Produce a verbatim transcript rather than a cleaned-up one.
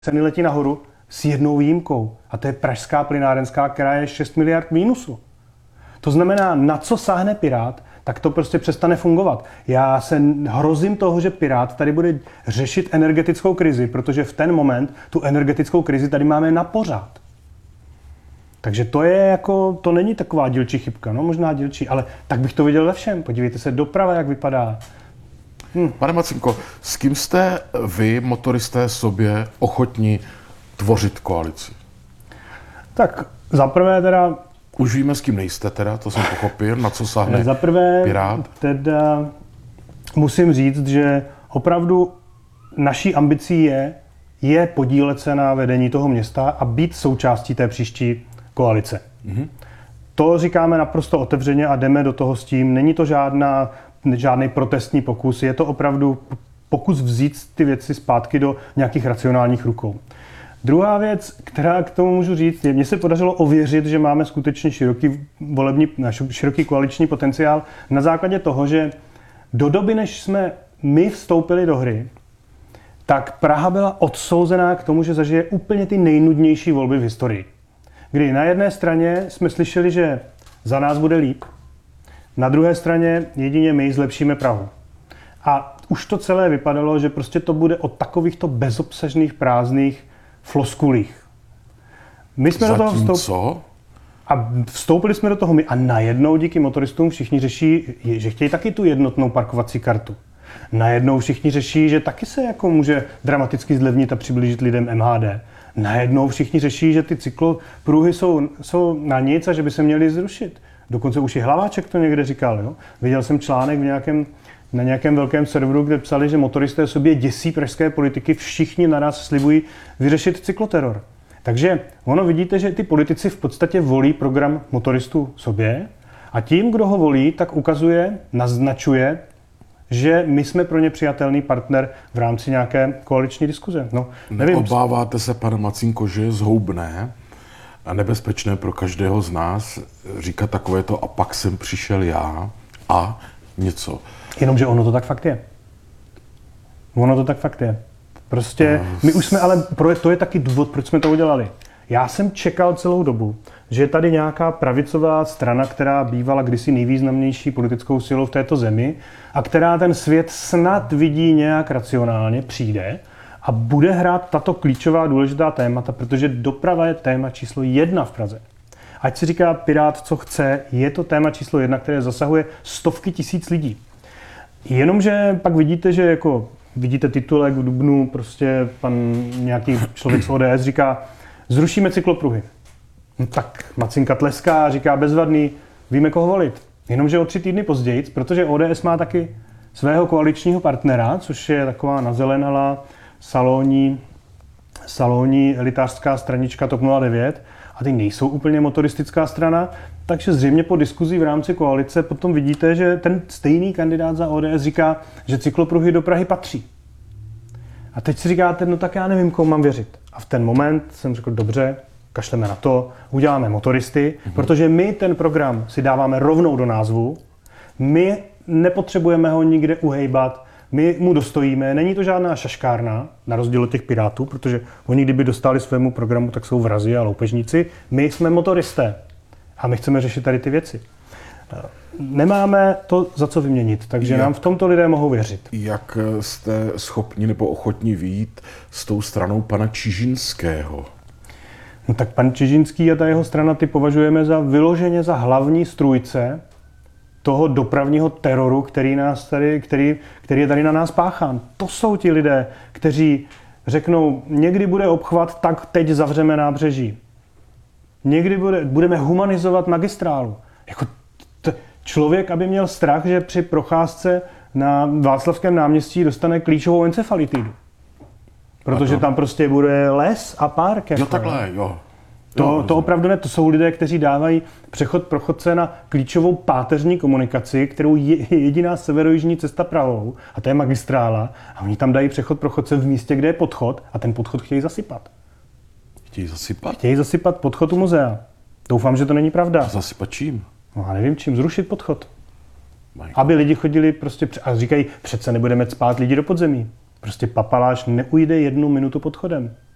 ceny letí nahoru s jednou výjimkou. A to je pražská plynárenská, která je šest miliard mínusu. To znamená, na co sáhne Pirát, tak to prostě přestane fungovat. Já se hrozím toho, že Pirát tady bude řešit energetickou krizi, protože v ten moment tu energetickou krizi tady máme na pořád. Takže to je jako, to není taková dílčí chybka, no možná dílčí, ale tak bych to viděl ve všem. Podívejte se, doprava, jak vypadá. Hm. Pane Macinko, s kým jste vy, motoristé, sobě ochotní tvořit koalici? Tak zaprvé teda... Už víme, s kým nejste teda, to jsem pochopil, na co sáhne zaprvé Pirát. Teda musím říct, že opravdu naší ambicí je, je podílet se na vedení toho města a být součástí té příští koalice. Mm-hmm. To říkáme naprosto otevřeně a jdeme do toho s tím. Není to žádná, žádný protestní pokus, je to opravdu pokus vzít ty věci zpátky do nějakých racionálních rukou. Druhá věc, která k tomu můžu říct, je, mně se podařilo ověřit, že máme skutečně široký volební, široký koaliční potenciál na základě toho, že do doby, než jsme my vstoupili do hry, tak Praha byla odsouzená k tomu, že zažije úplně ty nejnudnější volby v historii. Kdy na jedné straně jsme slyšeli, že za nás bude líp, na druhé straně jedině my zlepšíme Prahu. A už to celé vypadalo, že prostě to bude o takovýchto bezobsažných, prázdných floskulích. My jsme Zatím do toho vstoupili. co? A vstoupili jsme do toho my a najednou díky motoristům všichni řeší, že chtějí taky tu jednotnou parkovací kartu. Najednou všichni řeší, že taky se jako může dramaticky zlevnit a přiblížit lidem M H D. Najednou všichni řeší, že ty cyklopruhy jsou, jsou na nic a že by se měly zrušit. Dokonce už i Hlaváček to někde říkal. Jo? Viděl jsem článek v nějakém, na nějakém velkém serveru, kde psali, že motoristé sobě děsí pražské politiky, všichni naraz slibují vyřešit cykloteror. Takže ono vidíte, že ty politici v podstatě volí program motoristů sobě a tím, kdo ho volí, tak ukazuje, naznačuje, že my jsme pro ně přijatelný partner v rámci nějaké koaliční diskuze. No, nevím. Neobáváte se, pane Macinko, že je zhoubné a nebezpečné pro každého z nás říkat takovéto a pak jsem přišel já a něco. Jenomže ono to tak fakt je. Ono to tak fakt je. Prostě my už jsme, ale to je taky důvod, proč jsme to udělali. Já jsem čekal celou dobu, že je tady nějaká pravicová strana, která bývala kdysi nejvýznamnější politickou silou v této zemi a která ten svět snad vidí nějak racionálně, přijde a bude hrát tato klíčová důležitá témata, protože doprava je téma číslo jedna v Praze. Ať si říká Pirát, co chce, je to téma číslo jedna, které zasahuje stovky tisíc lidí. Jenomže pak vidíte, že jako vidíte titulek v dubnu, prostě pan nějaký člověk z O D S říká, zrušíme cyklopruhy. No tak Macinka tleská a říká bezvadný, víme koho volit. Jenomže o tři týdny později, protože O D S má taky svého koaličního partnera, což je taková nazelenalá salonní, salonní elitářská stranička TOP nula devět a ty nejsou úplně motoristická strana, takže zřejmě po diskuzi v rámci koalice potom vidíte, že ten stejný kandidát za O D S říká, že cyklopruhy do Prahy patří. A teď si říkáte, no tak já nevím, komu mám věřit. A v ten moment jsem řekl, dobře, kašleme na to, uděláme motoristy, mm-hmm. protože my ten program si dáváme rovnou do názvu, my nepotřebujeme ho nikde uhejbat, my mu dostojíme, není to žádná šaškárna, na rozdíl od těch Pirátů, protože oni kdyby dostali svému programu, tak jsou vrazi a loupežníci, my jsme motoristé a my chceme řešit tady ty věci. Nemáme to za co vyměnit, takže jak, nám v tomto lidé mohou věřit. Jak jste schopni nebo ochotni vyjít s tou stranou pana Čižinského? No tak pan Čižinský a ta jeho strana ty považujeme za vyloženě za hlavní strůjce toho dopravního teroru, který, nás tady, který, který je tady na nás páchán. To jsou ti lidé, kteří řeknou, někdy bude obchvat, tak teď zavřeme nábřeží. Někdy bude, budeme humanizovat magistrálu. Jako t- člověk, aby měl strach, že při procházce na Václavském náměstí dostane klíčovou encefalitidu. Protože tam prostě bude les a park. Jako, jo, takhle, jo. To, to opravdu ne, to jsou lidé, kteří dávají přechod pro chodce na klíčovou páteřní komunikaci, kterou je jediná severojižní cesta Prahou, a to je magistrála, a oni tam dají přechod pro chodce v místě, kde je podchod, a ten podchod chtějí zasypat. Chtějí zasypat? Chtějí zasypat podchod u muzea. Doufám, že to není pravda. A zasypat čím? No já nevím čím, zrušit podchod. Aby lidi chodili prostě, a říkají, přece nebudeme cpát lidi do podzemí. Prostě papaláš neujde jednu minutu podchodem.